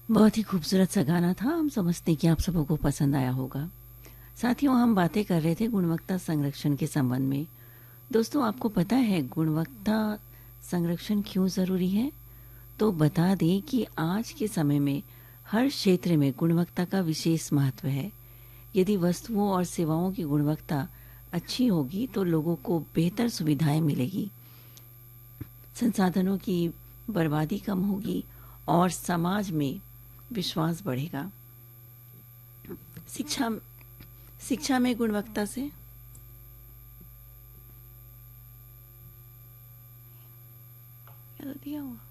बहुत ही खूबसूरत सा गाना था। हम समझते हैं कि आप सबों को पसंद आया होगा। साथियों, हम बातें कर रहे थे गुणवत्ता संरक्षण के संबंध में। दोस्तों, आपको पता है गुणवत्ता संरक्षण क्यों ज़रूरी है? तो बता दें कि आज के समय में हर क्षेत्र में गुणवत्ता का विशेष महत्व है। यदि वस्तुओं और सेवाओं की गुणवत्ता अच्छी होगी तो लोगों को बेहतर सुविधाएं मिलेगी, संसाधनों की बर्बादी कम होगी और समाज में विश्वास बढ़ेगा। शिक्षा शिक्षा में गुणवत्ता से क्या दिया हुआ